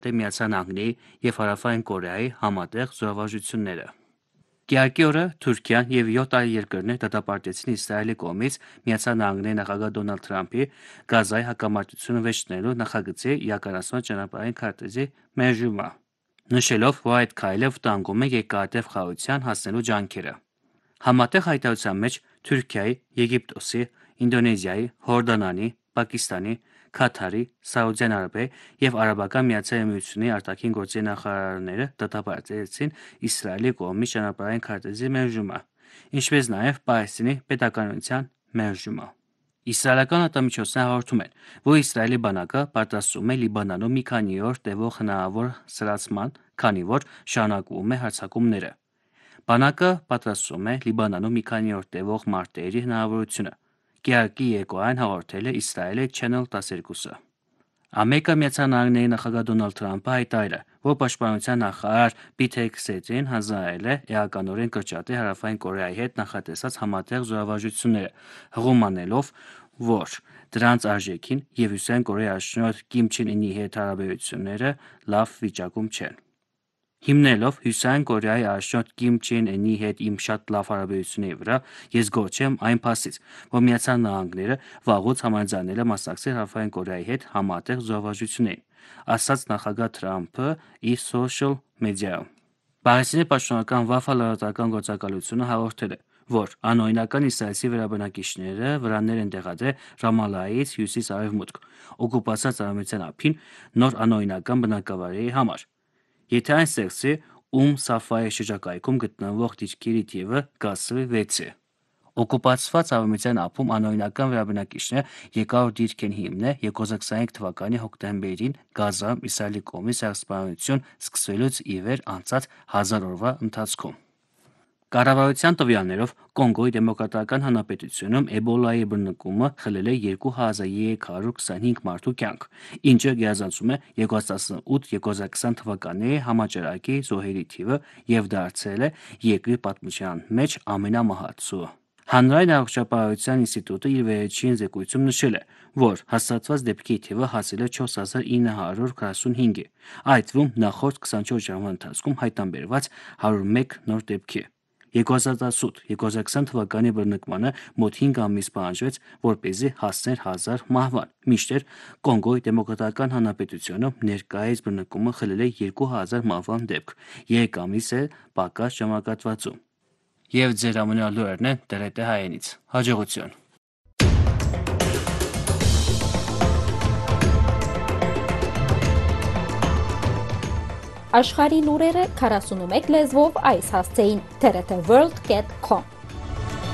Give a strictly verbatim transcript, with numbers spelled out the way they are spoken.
դե Միացյալ Նահանգների և Հարավային Կորեայի համատեղ զորավարժությունները։ Կիրակի օրը Թուրքիան և յոթ այլ երկրներ դատապարտեցին Իսրայելի կողմից Միացյալ Նահանգների նախագահ Դոնալդ Թրամփի Գազայի հակամարտությունը վերջ դնելու նախագծի իրականացման ճանապարհային քարտեզի մերժումը, նշելով, որ այդ քայլը վտանգում է երկարատև խաղաղության հասնելու ջանքերը։ Համատեղ հայտարարության մեջ Թուրքիայի, Եգիպտոսի, Ինդոնեզիայի, Հորդանանի, Պակիստանի, Քաթարի, Սաուդյան Արաբիայի և Արաբական Միացյալ Էմիրությունների արտաքին գործերի նախարարները դատապարտեցին Իսրայելի կողմից ճանապարհային քարտեզի մերժումը, ինչպես նաև Պալեստինի պետականության մերժումը։ Իսրայելական լրատվամիջոցները հաղորդում են, որ Իսրայելի բանակը պատրաստվում է Լիբանանում մի քանի օր տևող հնարավոր սրացման, քանի որ շարունակվում է հարձակումները։ Բանակը պատրաստվում է Լիբանանում մի քանի օր տևող մարտերի հնարավորությունը, կիրակի երեկոյան հաղորդել է Իսրայելի Channel տասներկուսը։ Ամերիկայի Միացյալ Նահանգների նախագահ Դոնալդ Թրամփը հայտարարել է, որ պաշտպանության նախարար Պիթ Հեգսեթին հանձնարարել է էականորեն կրճատել Հարավային Կորեայի հետ նախատեսած համատեղ զորավարժությունները, հղում անելով, որ դրանց արժեքին և Հյուսիսային Կորեայի առաջնորդ Կիմ Չեն Ընի հետ հարաբերությունները լավ վիճակում չեն։ Հիմնելով Հյուսիսային Կորեայի առաջնորդ Կիմ Չեն Ընի հետ իմ շատ լավ հարաբերությունների վրա, ես գոհ եմ այն փաստից, որ Միացյալ Նահանգները վաղուց համաձայնել է մասնակցել Հարավային Կորեայի հետ համատեղ զորավարժություններին, ասաց նախագահ Թրամփը իր սոցիալ մեդիայում։ Պաղեստինի պաշտոնական Վաֆա լրատվական գործակալությունը հաղորդել է, որ անօրինական իսրայելցի վերաբնակիչները վրաններ են տեղադրել Ռամալլահից հյուսիս-արևմուտք, օկուպացված արևմտյան ափին նոր անօրինական բնակավայրերի համար։ Եթե այն ստեղծվի, Ում Սաֆայի շրջակայքում գտնվող դիրքերի թիվը կհասցվի վեցի։ Օկուպացված արևմտյան ափում անօրինական վերաբնակիչները երկար դիրք են հիմնել երկու հազար քսաներեք թվականի հոկտեմբերին Գազայում Իսրայելի կողմից հեղսպանություն սկսվելուց ի վեր անցած հազար օրվա ընթացքում։ Կառավարության տվյալներով Կոնգոյի Դեմոկրատական Հանրապետությունում Էբոլայի բռնկումը խլել է երկու հազար երեք հարյուր քսանհինգ մարդու կյանք, ինչը գերազանցում է երկու հազար տասնութ երկու հազար քսան թվականների համաճարակի զոհերի թիվը և դարձել է երկրի պատմության մեջ ամենամահացու։ Հանրային առողջապահության ինստիտուտը իր վերջին զեկույցում նշել է, որ հաստատված դեպքերի թիվը հասել է չորս հազար ինը հարյուր քառասունհինգի, այդ թվում նախորդ քսանչորս ժամվա ընթացքում հայտնաբերված հարյուր մեկ նոր դեպքի։ երկու հազար տասնութ երկու հազար քսան թվականի բռնկմանը մոտ հինգ ամիս պահանջվեց, որպեսզի հասներ հազար մահվան, մինչդեռ Կոնգոյի Դեմոկրատական Հանրապետությունում ներկայիս բռնկումը խլել է երկու հազար մահվան դեպք, երեք ամիս է պակաս ժամանակահատվածում։ Եվ ձեր ամենօրյա լուրերն են Տ Ր Տ Հայերենից։ Հաջողություն։ Աշխարհի լուրերը քառասունմեկ լեզվով այս հասցեին T R T world dot com